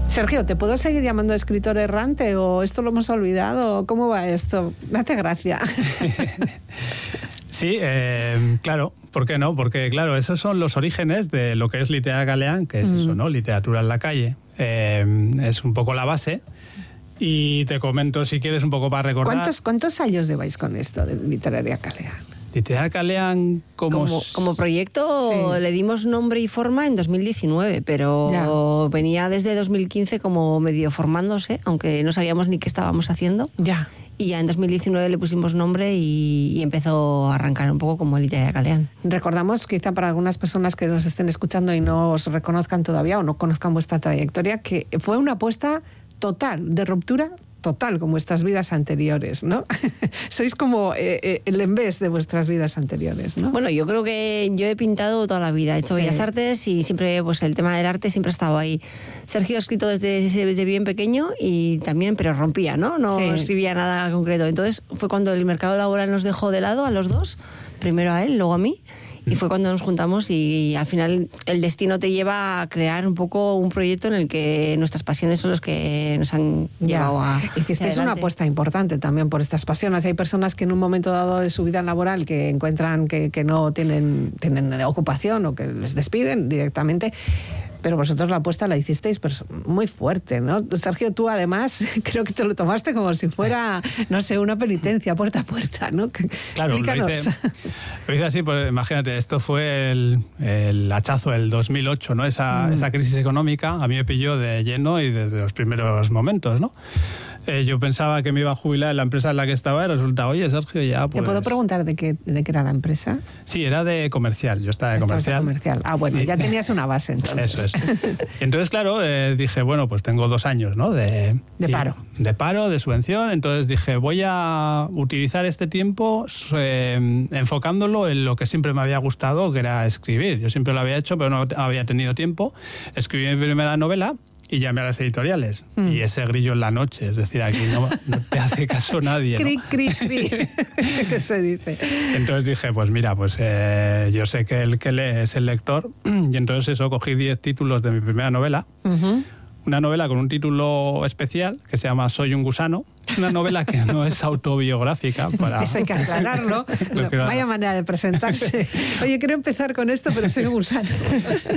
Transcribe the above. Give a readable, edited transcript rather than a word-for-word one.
Sergio, ¿te puedo seguir llamando escritor errante o esto lo hemos olvidado? ¿Cómo va esto? Date gracia. Sí, claro, ¿por qué no? Porque, claro, esos son los orígenes de lo que es Literaria Galeán, que es eso, ¿no? Literatura en la calle. Es un poco la base. Y te comento, si quieres, un poco para recordar... ¿Cuántos años lleváis con esto de Literaria Galeán? Literaria Galeán como proyecto sí. Le dimos nombre y forma en 2019, pero ya. Venía desde 2015 como medio formándose, aunque no sabíamos ni qué estábamos haciendo. Ya. Y ya en 2019 le pusimos nombre y empezó a arrancar un poco como Literaria Galeán. Recordamos, quizá para algunas personas que nos estén escuchando y no os reconozcan todavía o no conozcan vuestra trayectoria, que fue una apuesta total, de ruptura total con vuestras vidas anteriores, ¿no? Sois como el en vez de vuestras vidas anteriores, ¿no? Bueno, yo creo que yo he pintado toda la vida, he hecho bellas artes y siempre, pues el tema del arte siempre ha estado ahí. Sergio ha escrito desde bien pequeño y también, pero rompía, ¿no? No escribía nada concreto. Entonces fue cuando el mercado laboral nos dejó de lado a los dos, primero a él, luego a mí. Y fue cuando nos juntamos y al final el destino te lleva a crear un poco un proyecto en el que nuestras pasiones son los que nos han llevado a... Hicisteis una apuesta importante también por estas pasiones. Hay personas que en un momento dado de su vida laboral que encuentran que no tienen ocupación o que les despiden directamente. Pero vosotros la apuesta la hicisteis muy fuerte, ¿no? Sergio, tú además creo que te lo tomaste como si fuera, no sé, una penitencia puerta a puerta, ¿no? Claro, lo hice así, pues imagínate, esto fue el hachazo del 2008, ¿no? Esa crisis económica a mí me pilló de lleno y desde los primeros momentos, ¿no? Yo pensaba que me iba a jubilar en la empresa en la que estaba y resulta, oye, Sergio, ya pues... ¿Te puedo preguntar de qué era la empresa? Sí, era de comercial, yo estaba de comercial. Ah, bueno, ya tenías una base entonces. Eso es. Y entonces, claro, dije, bueno, pues tengo 2 años, ¿no? De paro. De paro, de subvención, entonces dije, voy a utilizar este tiempo enfocándolo en lo que siempre me había gustado, que era escribir. Yo siempre lo había hecho, pero no había tenido tiempo. Escribí mi primera novela y llamé a las editoriales. Y ese grillo en la noche, es decir, aquí no te hace caso nadie, ¿no? Cri. ¿Qué se dice? Entonces dije, pues mira, pues yo sé que el que lee es el lector, y entonces eso, cogí 10 títulos de mi primera novela. Una novela con un título especial que se llama Soy un gusano. Una novela que no es autobiográfica. Eso hay que aclararlo. Vaya manera de presentarse. Oye, quiero empezar con esto, pero soy un gusano.